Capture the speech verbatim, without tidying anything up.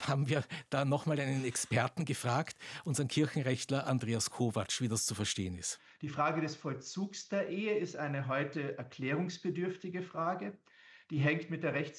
haben wir da nochmal einen Experten gefragt, unseren Kirchenrechtler Andreas Kovacs, wie das zu verstehen ist. Die Frage des Vollzugs der Ehe ist eine heute erklärungsbedürftige Frage. Die hängt mit der Rechtsgrundlage